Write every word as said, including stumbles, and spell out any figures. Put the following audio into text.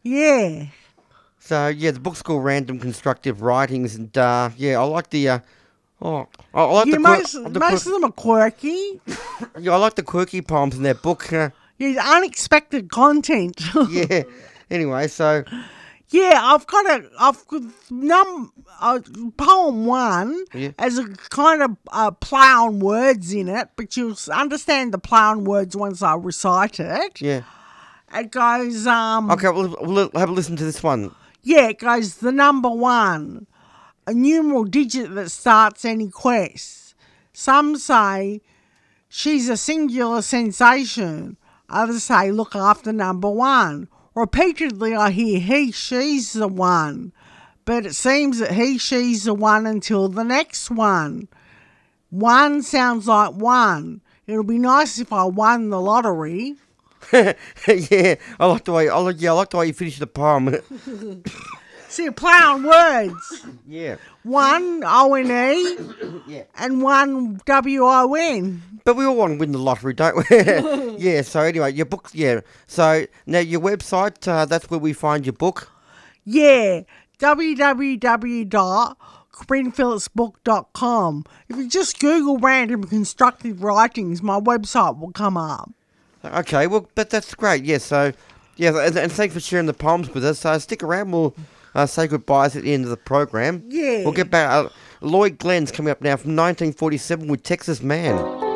Yeah. So, yeah, the book's called Random Constructive Writings, and, uh, yeah, I like the, uh, oh, I I like Yeah, the, most, quir- the most quirky, of them are quirky. yeah, I like the quirky poems in that book. Uh, Yeah, unexpected content. yeah, anyway, so, Yeah, I've got a, I've got num, uh, poem one yeah, has a kind of uh, play on words in it, but you'll s- understand the play on words once I recite it. yeah. It goes, um, Okay, we'll, we'll have a listen to this one. yeah, it goes the number one, a numeral digit that starts any quest. Some say she's a singular sensation. Others say look after number one. Repeatedly I hear he, she's the one. But it seems that he, she's the one until the next one. One sounds like one. It'll be nice if I won the lottery. Yeah, I like the way, I like, yeah, I like the way you finish the poem. See, a play on words. Yeah. One O N E Yeah. and one W O N. But we all want to win the lottery, don't we? Yeah, so anyway, your book, yeah. So now your website, uh, that's where we find your book. Yeah, w w w dot corinne phillips book dot com. If you just Google Random Constructive Writings, my website will come up. Okay, well, but that's great. Yeah, so, yeah, and, and thanks for sharing the poems with us. Uh, stick around. We'll uh, say goodbyes at the end of the program. Yeah. We'll get back. Uh, Lloyd Glenn's coming up now from nineteen forty-seven with Texas Man.